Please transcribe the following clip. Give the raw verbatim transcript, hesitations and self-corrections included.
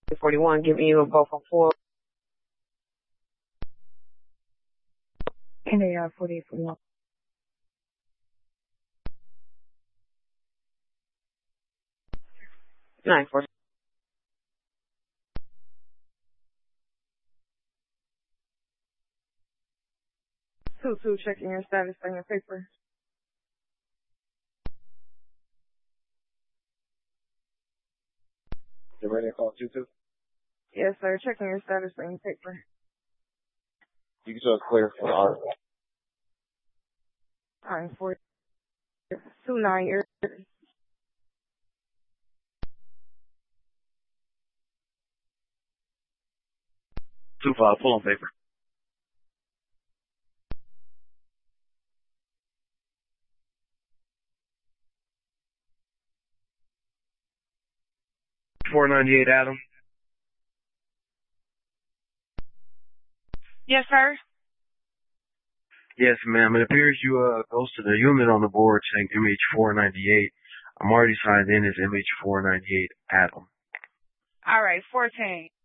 forty-one, giving you a vote for four. N A R forty-eight forty-one. Nine four. Two two, checking your status on your paper. You ready to call two two? Yes, sir. Checking your status on your paper. You can show us clear for the art. Nine four two nine years. Two five, pull on paper. Four ninety eight, Adam. Yes, sir. Yes, ma'am. It appears you uh goes to the unit on the board saying M H four ninety-eight. I'm already signed in as M H four ninety-eight, Adam. All right, fourteen.